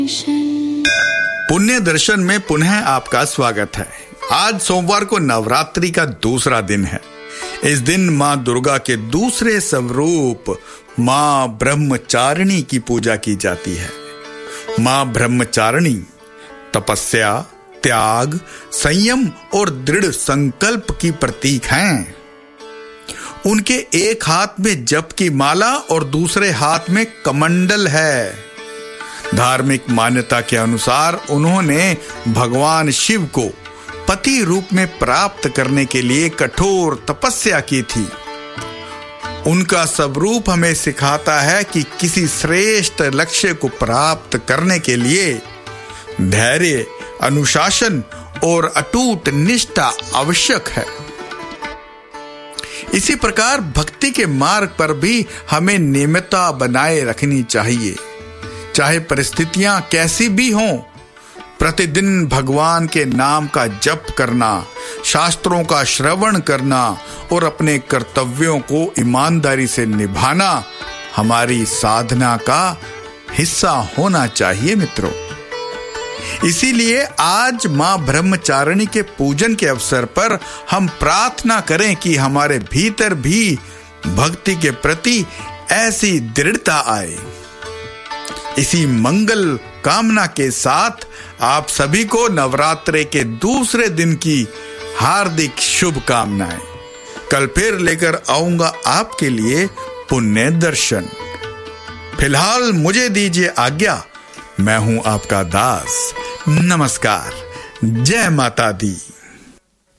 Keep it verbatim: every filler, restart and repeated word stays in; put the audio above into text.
पुण्य दर्शन में पुनः आपका स्वागत है। आज सोमवार को नवरात्रि का दूसरा दिन है। इस दिन माँ दुर्गा के दूसरे स्वरूप माँ ब्रह्मचारिणी की पूजा की जाती है। माँ ब्रह्मचारिणी तपस्या, त्याग, संयम और दृढ़ संकल्प की प्रतीक हैं। उनके एक हाथ में जप की माला और दूसरे हाथ में कमंडल है। धार्मिक मान्यता के अनुसार उन्होंने भगवान शिव को पति रूप में प्राप्त करने के लिए कठोर तपस्या की थी। उनका स्वरूप हमें सिखाता है कि किसी श्रेष्ठ लक्ष्य को प्राप्त करने के लिए धैर्य, अनुशासन और अटूट निष्ठा आवश्यक है। इसी प्रकार भक्ति के मार्ग पर भी हमें नियमितता बनाए रखनी चाहिए। चाहे परिस्थितियां कैसी भी हों, प्रतिदिन भगवान के नाम का जप करना, शास्त्रों का श्रवण करना और अपने कर्तव्यों को ईमानदारी से निभाना हमारी साधना का हिस्सा होना चाहिए मित्रों। इसीलिए आज माँ ब्रह्मचारिणी के पूजन के अवसर पर हम प्रार्थना करें कि हमारे भीतर भी भक्ति के प्रति ऐसी दृढ़ता आए। इसी मंगल कामना के साथ आप सभी को नवरात्रि के दूसरे दिन की हार्दिक शुभकामनाएं। कल फिर लेकर आऊंगा आपके लिए पुण्य दर्शन। फिलहाल मुझे दीजिए आज्ञा। मैं हूं आपका दास। नमस्कार। जय माता दी।